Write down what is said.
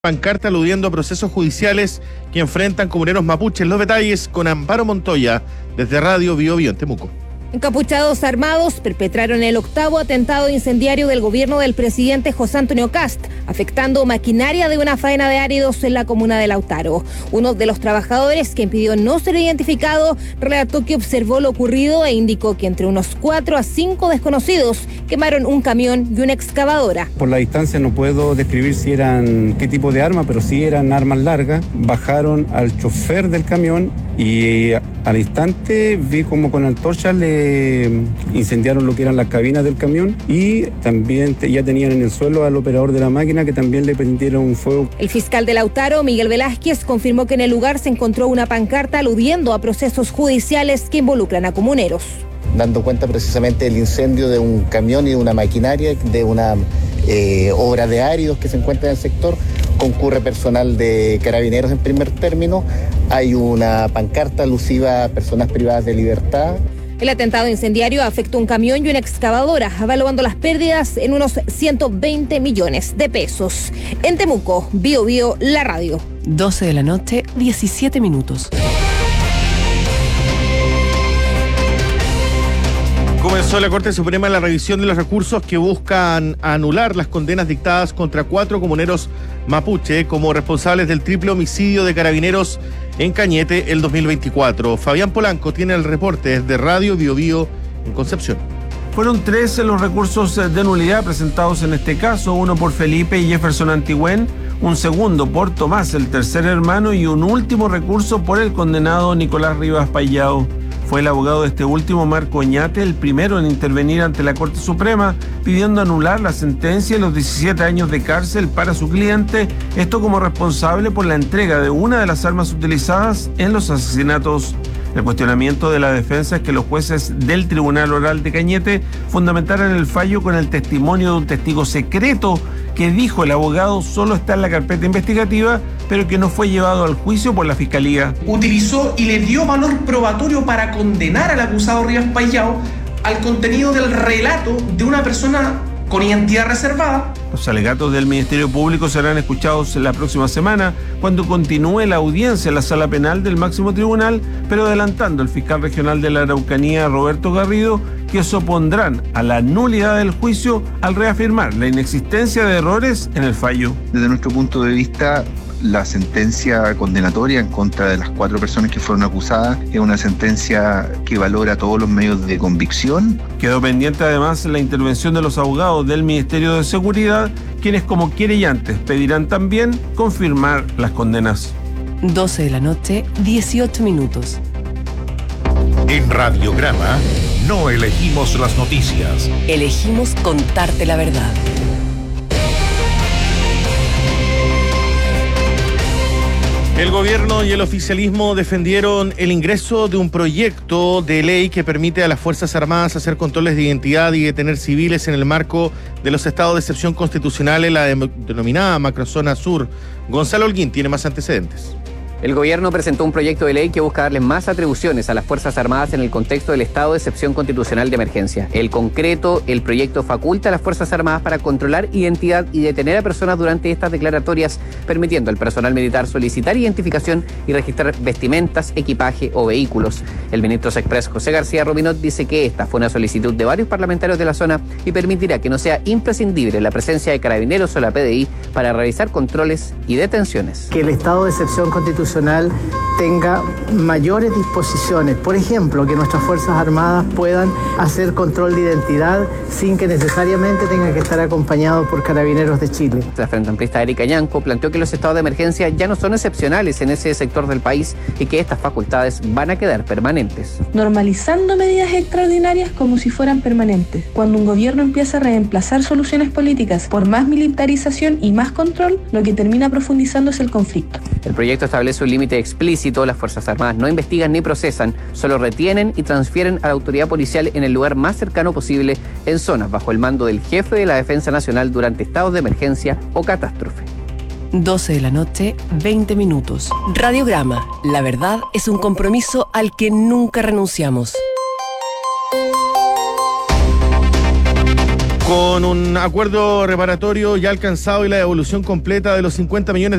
Pancarta aludiendo a procesos judiciales que enfrentan comuneros mapuches. Los detalles con Amparo Montoya desde Radio Bio Bio en Temuco. Encapuchados armados perpetraron el 8º atentado incendiario del gobierno del presidente José Antonio Kast, afectando maquinaria de una faena de áridos en la comuna de Lautaro. Uno de los trabajadores, que pidió no ser identificado, relató que observó lo ocurrido e indicó que entre unos 4 a 5 desconocidos quemaron un camión y una excavadora. Por la distancia no puedo describir si eran qué tipo de arma, pero sí eran armas largas. Bajaron al chofer del camión y al instante vi como con antorchas le incendiaron lo que eran las cabinas del camión y también ya tenían en el suelo al operador de la máquina, que también le prendieron fuego. El fiscal de Lautaro, Miguel Velázquez, confirmó que en el lugar se encontró una pancarta aludiendo a procesos judiciales que involucran a comuneros. Dando cuenta precisamente del incendio de un camión y de una maquinaria, de una obra de áridos que se encuentra en el sector. Concurre personal de Carabineros en primer término. Hay una pancarta alusiva a personas privadas de libertad. El atentado incendiario afectó un camión y una excavadora, evaluando las pérdidas en unos 120 millones de pesos. En Temuco, Bio Bio, la radio. 12 de la noche, 17 minutos. Comenzó la Corte Suprema la revisión de los recursos que buscan anular las condenas dictadas contra 4 comuneros mapuche como responsables del triple homicidio de Carabineros en Cañete el 2024. Fabián Polanco tiene el reporte desde Radio Bio Bio en Concepción. Fueron 13 los recursos de nulidad presentados en este caso, uno por Felipe y Jefferson Antigüén, un segundo por Tomás, el tercer hermano, y un último recurso por el condenado Nicolás Rivas Payao. Fue el abogado de este último, Marco Oñate, el primero en intervenir ante la Corte Suprema, pidiendo anular la sentencia y los 17 años de cárcel para su cliente, esto como responsable por la entrega de una de las armas utilizadas en los asesinatos. El cuestionamiento de la defensa es que los jueces del Tribunal Oral de Cañete fundamentaran el fallo con el testimonio de un testigo secreto que, dijo el abogado, solo está en la carpeta investigativa, pero que no fue llevado al juicio por la Fiscalía. Utilizó y le dio valor probatorio para condenar al acusado Rivas Payao al contenido del relato de una persona con identidad reservada. Los alegatos del Ministerio Público serán escuchados la próxima semana, cuando continúe la audiencia en la Sala Penal del Máximo Tribunal, pero adelantando el fiscal regional de la Araucanía, Roberto Garrido, que se opondrán a la nulidad del juicio al reafirmar la inexistencia de errores en el fallo. Desde nuestro punto de vista, la sentencia condenatoria en contra de las 4 personas que fueron acusadas es una sentencia que valora todos los medios de convicción. Quedó pendiente además la intervención de los abogados del Ministerio de Seguridad, quienes como querellantes pedirán también confirmar las condenas. 12 de la noche, 18 minutos. En Radiograma no elegimos las noticias. Elegimos contarte la verdad. El gobierno y el oficialismo defendieron el ingreso de un proyecto de ley que permite a las Fuerzas Armadas hacer controles de identidad y detener civiles en el marco de los estados de excepción constitucional en la denominada Macrozona Sur. Gonzalo Holguín tiene más antecedentes. El gobierno presentó un proyecto de ley que busca darle más atribuciones a las Fuerzas Armadas en el contexto del estado de excepción constitucional de emergencia. En concreto, el proyecto faculta a las Fuerzas Armadas para controlar identidad y detener a personas durante estas declaratorias, permitiendo al personal militar solicitar identificación y registrar vestimentas, equipaje o vehículos. El ministro Sexpress José García Rubinot dice que esta fue una solicitud de varios parlamentarios de la zona y permitirá que no sea imprescindible la presencia de carabineros o la PDI para realizar controles y detenciones. Que el estado de excepción constitucional tenga mayores disposiciones, por ejemplo, que nuestras Fuerzas Armadas puedan hacer control de identidad sin que necesariamente tengan que estar acompañados por Carabineros de Chile. La frente amplista Erika Yanco planteó que los estados de emergencia ya no son excepcionales en ese sector del país y que estas facultades van a quedar permanentes. Normalizando medidas extraordinarias como si fueran permanentes. Cuando un gobierno empieza a reemplazar soluciones políticas por más militarización y más control, lo que termina profundizando es el conflicto. El proyecto establece un límite explícito. Las Fuerzas Armadas no investigan ni procesan, solo retienen y transfieren a la autoridad policial en el lugar más cercano posible, en zonas bajo el mando del jefe de la Defensa Nacional durante estados de emergencia o catástrofe. 12 de la noche, 20 minutos. Radiograma. La verdad es un compromiso al que nunca renunciamos. Con un acuerdo reparatorio ya alcanzado y la devolución completa de los 50 millones